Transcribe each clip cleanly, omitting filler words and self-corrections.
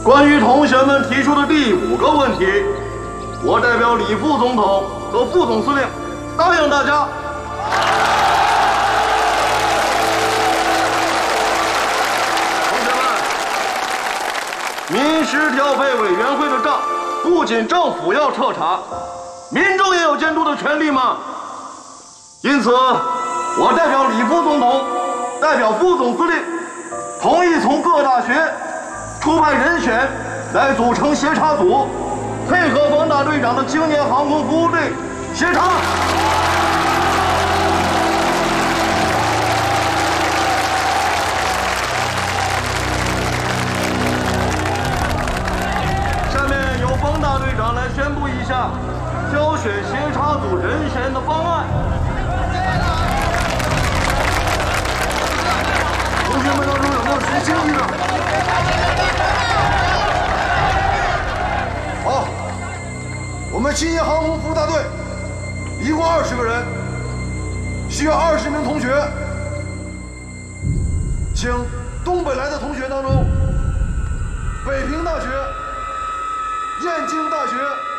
关于同学们提出的第5个问题，我代表李副总统和副总司令答应大家。同学们，民事调配委员会的账，不仅政府要彻查，民众也有监督的权利吗？因此，我代表李副总统，代表副总司令，同意从各大学出派人选来组成协查组，配合王大队长的青年航空服务队协查。下面由王大队长来宣布一下挑选协查组人选的方案。同学们当中有没有谁兴趣的？好，我们青年航空服务大队一共20个人，需要20名同学，请东北来的同学当中，北平大学、燕京大学。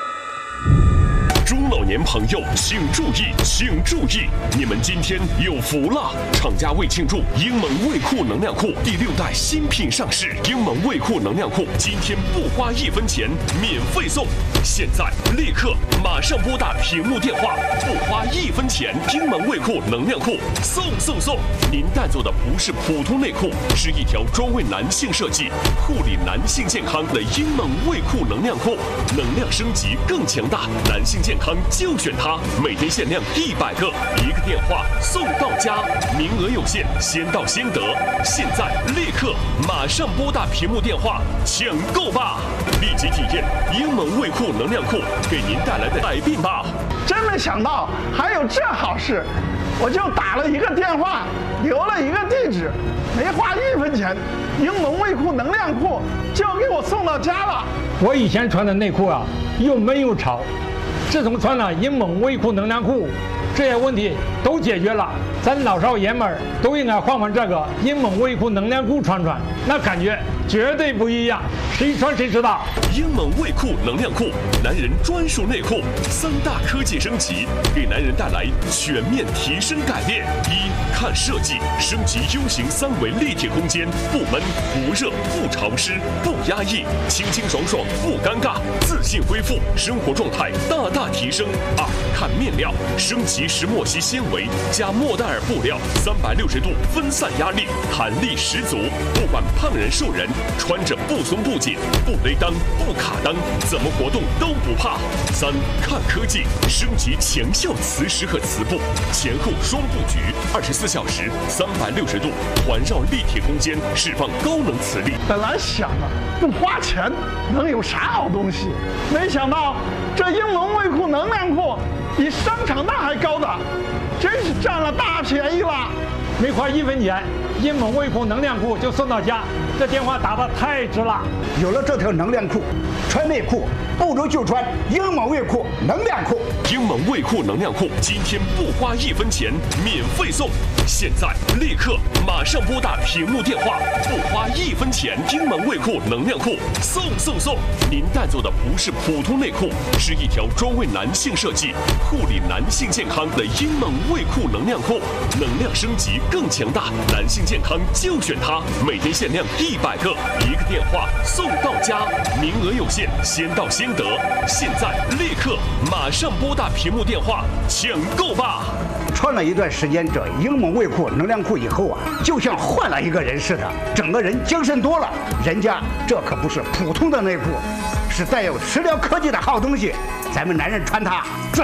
中老年朋友请注意，请注意，你们今天有福了！厂家为庆祝英蒙卫酷能量库第6代新品上市，英蒙卫酷能量库今天不花1分钱，免费送！现在立刻马上拨打屏幕电话，不花1分钱，英蒙卫酷能量库送！您带走的不是普通内裤，是一条专为男性设计、护理男性健康的英蒙卫酷能量裤，能量升级更强大，男性健康就选它，每天限量100个，1个电话送到家，名额有限，先到先得。现在立刻马上拨打屏幕电话抢购吧！立即体验英蒙卫酷能量库给您带来的改变吧！ 真没想到还有这好事，我就打了1个电话，留了1个地址，没花1分钱，英蒙卫酷能量裤就给我送到家了。 我以前穿的内裤啊，又闷又潮。自从穿了英蒙卫酷能量裤，这些问题都解决了。咱老少爷们儿都应该换这个英蒙卫酷能量裤穿，那感觉绝对不一样。谁穿谁知道。 英蒙卫酷能量裤，男人专属内裤，3大科技升级，给男人带来全面提升改变。1. 看设计，升级 U 型3维立体空间，不闷不热不潮湿不压抑，清清爽爽不尴尬，自信恢复，生活状态大大提升。2. 看面料，升级石墨烯纤维加莫代尔布料，360度分散压力，弹力十足，不管胖人瘦人，穿着不松不紧，不勒裆不卡裆，怎么活动都不怕。3. 看科技，升级强效磁石和磁布，前后双布局，24小时360度环绕立体空间，释放高能磁力。 本来想啊，不花钱能有啥好东西，没想到这英蒙卫酷能量裤比商场那还高档，真是占了大便宜了。 没花1分钱，英蒙卫酷能量裤就送到家，这电话打得太值了。 有了这条能量裤，穿内裤不如就穿英蒙卫酷能量裤。 英蒙卫酷能量裤今天不花1分钱，免费送！现在立刻马上拨打屏幕电话，不花1分钱，英蒙卫酷能量裤送！您带走的不是普通内裤，是一条专为男性设计、护理男性健康的英蒙卫酷能量裤，能量升级更强大，男性健康就选它，每天限量100个，1个电话送到家，名额有限，先到先得。现在立刻马上拨打屏幕电话抢购吧！ 穿了一段时间这英蒙卫酷能量裤以后啊，就像换了一个人似的，整个人精神多了。人家这可不是普通的内裤，是带有食疗科技的好东西，咱们男人穿它准